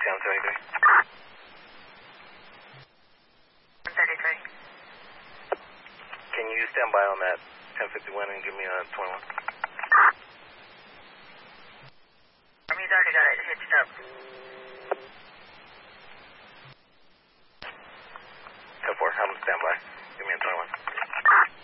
133. Can you stand by on that 1051 and give me a 21? He's already got it hitched up.